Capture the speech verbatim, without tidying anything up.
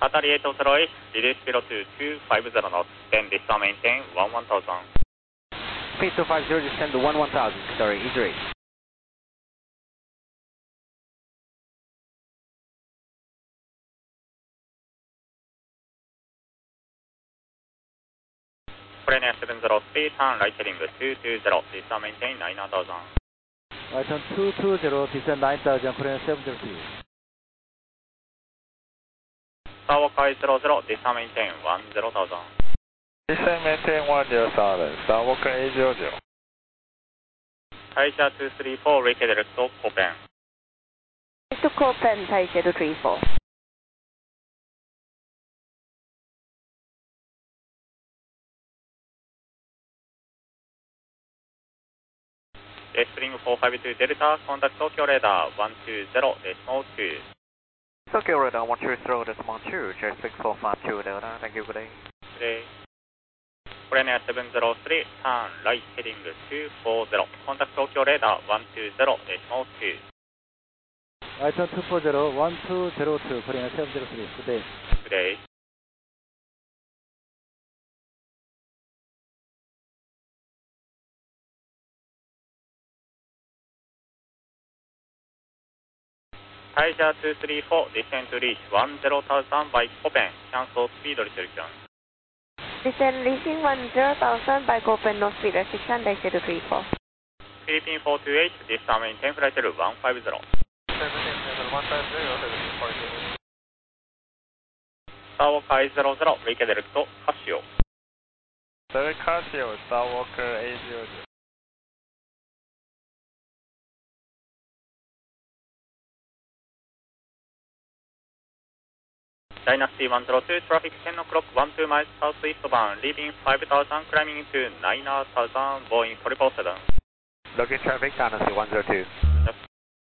当たりはちゼロエイト、リリースピロツーツーファイブゼロノット、then this time maintain one one thousand。 Speed two five zero, descend to one one thousand, sorry, easy rate。 プレネアセブンゼロスリー、ターンライトヘディングツーツーゼロ、this time maintain nine thousand。 Right turn two two zero, descend nine thousand, Korean seven zero two。 スターウォーカーゼロゼロ、this time maintain one zero thousand。 Descend maintain one zero thousand, Star Walker eight zero zero。 タイシャツースリーフォー、レイケデルクト、コーペン。 To Copen, Taisha two three four。 レスプリングフォーファイブツーデルタ、コンタクト東京レーダーワンツーゼロ、デシモツー。 Tokyo Radar one two zero, decimal two, J six four five two Delta, thank you, good day。 で、プレネアセブンゼロスリー、ターンライトヘディングツーフォーゼロ、コンタクト東京レーダーワンツーゼロ、デシモツー。 Right turn two four zero, one two zero two, Korean seven zero three, good day。 グレイ。タイジャーツースリーフォー、ディセントリーチワンゼロthousand by コペン、キャンソースピードリセルクション。 Descend reaching one zero thousand by Copen, no speed restriction, Taisha two three four。 フィリピンフォーツーエイト、ディスターメインテンフライテルワンファイブゼロ。スターウォーカーエイトゼロゼロ、レイケデルクト、カシオ。 セブンカシオ、Star Walker eight zero zero。 ダイナスティワンゼロツー、トラフィックテンオクロックワンツーマイルサウスイーストバーン、リービングファイブthousand、クライミングトゥナインthousand、ボーイングトリプルセブン。 Looking traffic, Dynasty one zero two。